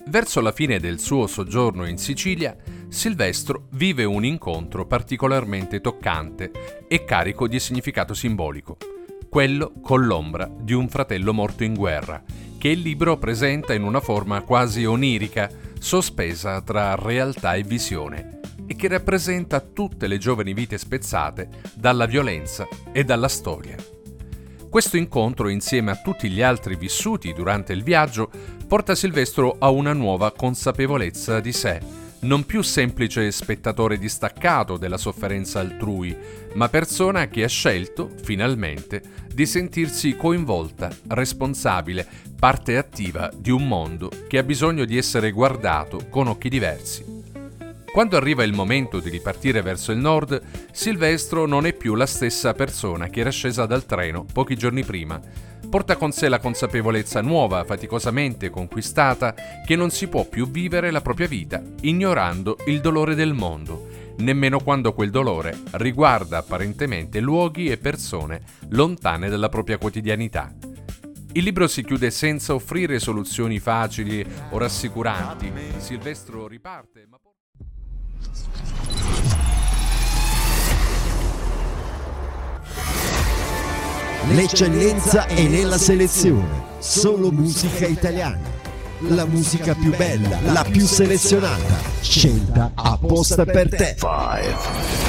Verso la fine del suo soggiorno in Sicilia, Silvestro vive un incontro particolarmente toccante e carico di significato simbolico, quello con l'ombra di un fratello morto in guerra, che il libro presenta in una forma quasi onirica, sospesa tra realtà e visione, e che rappresenta tutte le giovani vite spezzate dalla violenza e dalla storia. Questo incontro, insieme a tutti gli altri vissuti durante il viaggio, porta Silvestro a una nuova consapevolezza di sé, non più semplice spettatore distaccato della sofferenza altrui, ma persona che ha scelto, finalmente, di sentirsi coinvolta, responsabile, parte attiva di un mondo che ha bisogno di essere guardato con occhi diversi. Quando arriva il momento di ripartire verso il nord, Silvestro non è più la stessa persona che era scesa dal treno pochi giorni prima. Porta con sé la consapevolezza nuova, faticosamente conquistata, che non si può più vivere la propria vita ignorando il dolore del mondo, nemmeno quando quel dolore riguarda apparentemente luoghi e persone lontane dalla propria quotidianità. Il libro si chiude senza offrire soluzioni facili o rassicuranti. Silvestro riparte, ma l'eccellenza è nella selezione. Solo musica italiana. La musica più bella, la più selezionata, scelta apposta per te. 5